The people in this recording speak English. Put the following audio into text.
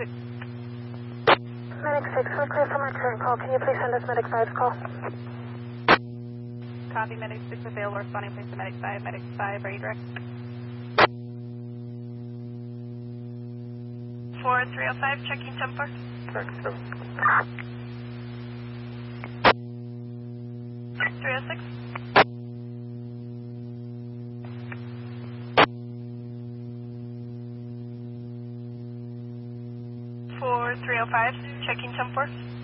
6. Medic 6, we're clear from our current call. Can you please send us Medic 5's call? Copy, Medic 6 available, responding please to Medic 5. Medic 5, are you direct? 4305, checking 10-4. 306. 4305, checking 10-4.